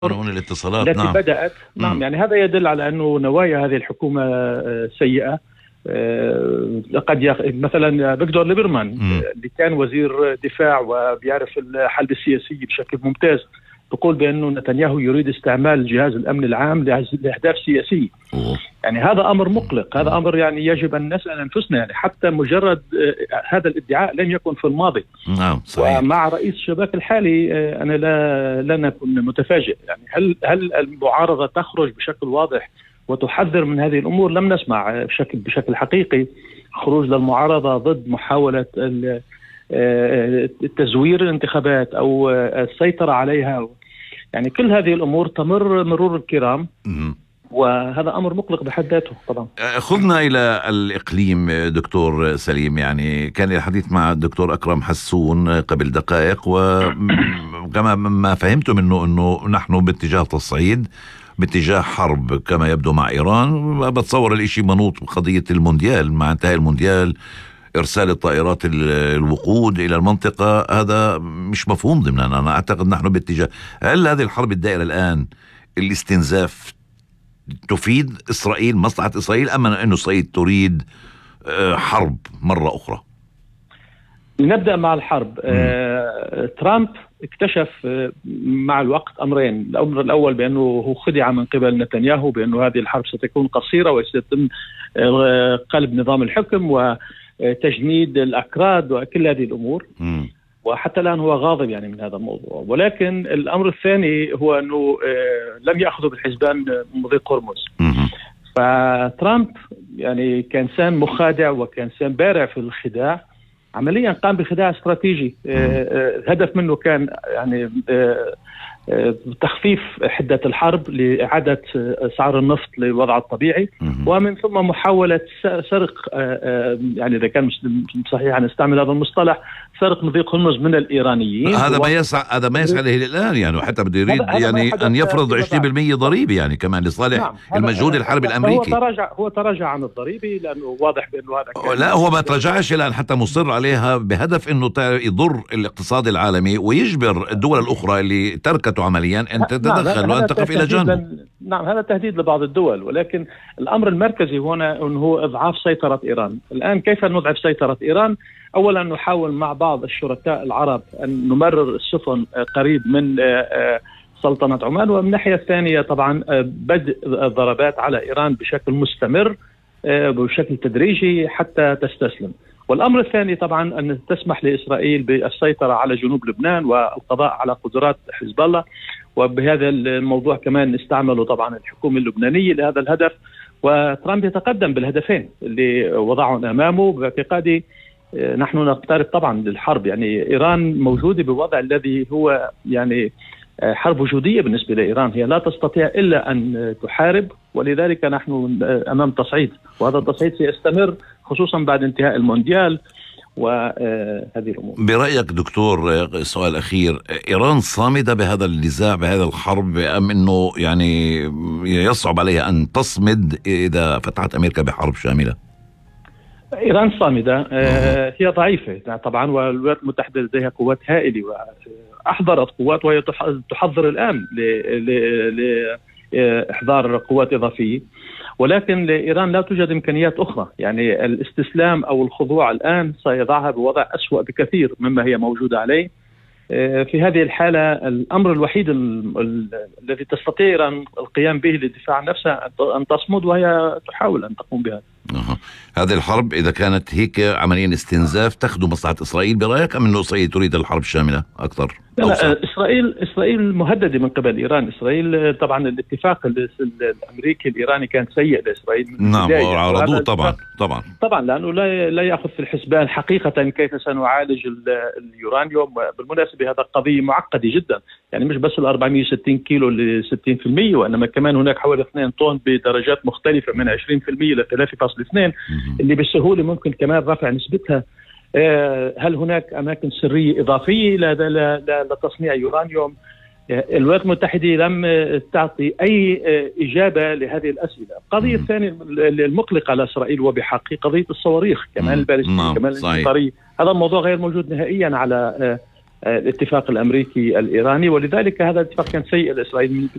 قانون الاتصالات. التي بدأت. نعم، يعني هذا يدل على أنه نوايا هذه الحكومة سيئة. مثلا فيكتور ليبرمان اللي كان وزير دفاع وبيعرف الحلب السياسي بشكل ممتاز، تقول بأنه نتنياهو يريد استعمال جهاز الأمن العام لأهداف سياسية. يعني هذا أمر مقلق، هذا أمر يعني يجب أن نسأل أنفسنا، يعني حتى مجرد هذا الادعاء لم يكن في الماضي. نعم صحيح. ومع رئيس الشباك الحالي أنا لن أكون متفاجئ. يعني هل المعارضة تخرج بشكل واضح وتحذر من هذه الأمور؟ لم نسمع بشكل حقيقي خروج للمعارضة ضد محاولة تزوير الانتخابات أو السيطرة عليها. يعني كل هذه الأمور تمر مرور الكرام، وهذا أمر مقلق بحد ذاته طبعا. خذنا إلى الإقليم دكتور سليم. يعني كان الحديث مع الدكتور أكرم حسون قبل دقائق، وكما ما فهمت منه أنه نحن باتجاه تصعيد، باتجاه حرب كما يبدو مع إيران. بتصور الاشي منوط بقضية المونديال، مع انتهاء المونديال إرسال الطائرات الوقود إلى المنطقة. هذا مش مفهوم ضمننا. أنا أعتقد نحن باتجاه، هل هذه الحرب الدائرة الآن الاستنزاف تفيد إسرائيل، مصلحة إسرائيل، أم أن إسرائيل تريد حرب مرة أخرى؟ نبدأ مع الحرب. ترامب اكتشف مع الوقت أمرين. الأمر الأول بأنه هو خدع من قبل نتنياهو بأنه هذه الحرب ستكون قصيرة وسيتم قلب نظام الحكم وتجنيد الأكراد وكل هذه الأمور. وحتى الآن هو غاضب يعني من هذا الموضوع. ولكن الأمر الثاني هو أنه لم يأخذوا بالحسبان مضيق هرمز. فترامب يعني كان إنسان مخادع وكان إنسان بارع في الخداع. عمليا قام بخداع استراتيجي. الهدف منه كان يعني تخفيف حدة الحرب، لإعادة أسعار النفط للوضع الطبيعي، ومن ثم محاولة سرق، يعني إذا كان صحيح نستعمل هذا المصطلح، سرق مضيق هرمز من الإيرانيين. هذا ما يسعى له الآن يعني، وحتى بده يريد يعني أن يفرض 20% ضريبة يعني كمان لصالح المجهود الحربي الأمريكي. هو تراجع عن الضريبة لأنه واضح بأنه هذا لا، هو ما تراجعش الآن، حتى مصر عليها بهدف أنه يضر الاقتصاد العالمي ويجبر الدول الأخرى اللي تركته عمليا أن تتدخل وأن تقف إلى جانب. نعم، هذا تهديد لبعض الدول. ولكن الأمر المركزي هنا أنه هو إضعاف سيطرة إيران. الآن كيف نضعف سيطرة إيران؟ أولا نحاول مع بعض الشركاء العرب أن نمرر السفن قريب من سلطنة عمان، ومن الناحية الثانية طبعا بدء الضربات على إيران بشكل مستمر بشكل تدريجي حتى تستسلم. والأمر الثاني طبعا أن تسمح لإسرائيل بالسيطرة على جنوب لبنان والقضاء على قدرات حزب الله. وبهذا الموضوع كمان استعملوا طبعا الحكومة اللبنانية لهذا الهدف. وترامب يتقدم بالهدفين اللي وضعهم أمامه. باعتقادي نحن نقترب طبعا للحرب. يعني إيران موجودة بوضع الذي هو يعني حرب وجودية بالنسبة لإيران. هي لا تستطيع إلا أن تحارب، ولذلك نحن أمام تصعيد، وهذا التصعيد سيستمر خصوصا بعد انتهاء المونديال وهذه الأمور. برأيك دكتور، سؤال أخير، إيران صامدة بهذا النزاع، بهذا الحرب، أم أنه يعني يصعب عليها أن تصمد إذا فتحت أمريكا بحرب شاملة؟ إيران صامدة. هي ضعيفة طبعا، والولايات المتحدة لديها قوات هائلة وأحضرت قوات، وهي تحضر الآن لإحضار قوات إضافية. ولكن لإيران لا توجد إمكانيات أخرى. يعني الاستسلام أو الخضوع الآن سيضعها بوضع أسوأ بكثير مما هي موجودة عليه. في هذه الحالة الأمر الوحيد الذي تستطيع إيران القيام به للدفاع عن نفسها أن تصمد، وهي تحاول أن تقوم بها. هذه الحرب إذا كانت هيك عمليا استنزاف تخدم مصلحة إسرائيل برأيك، أم أنه إسرائيل تريد الحرب الشاملة أكثر؟ لا، إسرائيل مهددة من قبل إيران. إسرائيل طبعا الاتفاق الأمريكي الإيراني كان سيء لإسرائيل. نعم، وعرضوه طبعا لأنه لا يأخذ في الحسبان حقيقة كيف سنعالج اليورانيوم. بالمناسبة هذا قضية معقدة جدا، يعني مش بس 460 كيلو ل 60%، وإنما كمان هناك حوالي 2 طن بدرجات مختلفة من 20% ل 3.2 اللي بالسهولة ممكن كمان رفع نسبتها. هل هناك أماكن سرية إضافية لتصنيع يورانيوم؟ الولايات المتحدة لم تعطي أي إجابة لهذه الأسئلة. القضية الثانية المقلقة لإسرائيل وبحق قضية الصواريخ كمان البالستية كمان الانفجارية. هذا الموضوع غير موجود نهائيا على الاتفاق الأمريكي الإيراني، ولذلك هذا الاتفاق كان سيء لإسرائيل